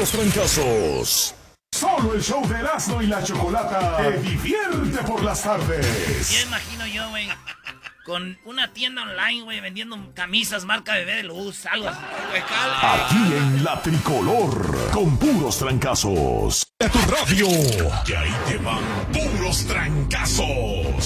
puros trancazos. Solo el show de Erasmo y la Chocolata te divierte por las tardes. Ya imagino yo, güey, con una tienda online, güey, vendiendo camisas marca Bebé de Luz, algo así. Aquí en La Tricolor, con puros trancazos. A tu radio. Y ahí te van puros trancazos.